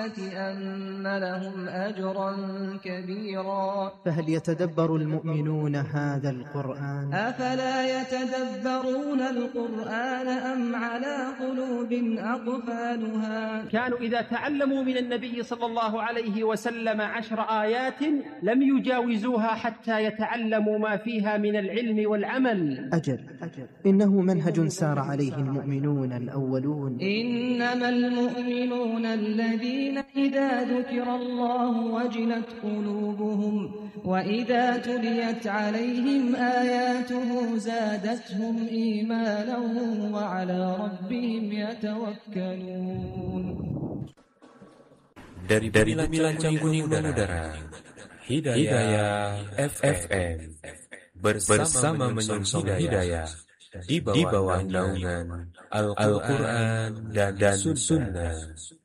أن لهم أجرا كبيرا. فهل يتدبر المؤمنون هذا القرآن؟ أفلا يتدبرون القرآن أم على قلوب أقفالها؟ كانوا إذا تعلموا من النبي صلى الله عليه وسلم 10 آيات لم يجاوزوها حتى يتعلموا ما فيها من العلم والعمل. أجل إنه منهج سار عليه المؤمنون الأولون. إنما المؤمنون الذين إذا ذكر الله وجلت قلوبهم وإذا تليت عليهم آياته زادتهم إيمانا وعلى ربهم يتوكلون. Dari bilangan kuning udara, Hidayah FM bersama menyongsong hidayah di bawah naungan Al-Quran dan Sunnah.